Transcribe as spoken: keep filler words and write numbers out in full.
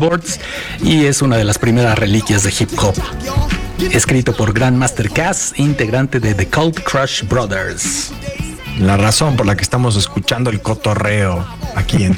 Keyboards y es una de las primeras reliquias de hip hop. Escrito por Grandmaster Caz, integrante de The Cold Crush Brothers. La razón por la que estamos escuchando el cotorreo aquí en